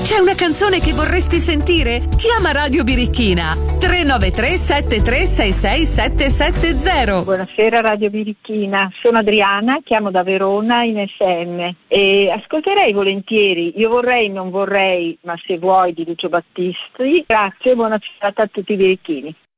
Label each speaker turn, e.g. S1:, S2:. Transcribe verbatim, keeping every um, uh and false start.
S1: C'è una canzone che vorresti sentire? Chiama Radio Birichina tre nove tre sette tre sei sei sette sette zero.
S2: Buonasera Radio Birichina, sono Adriana, chiamo da Verona in S M e ascolterei volentieri Io vorrei, non vorrei, ma se vuoi di Lucio Battisti. Grazie, buona serata a tutti i birichini.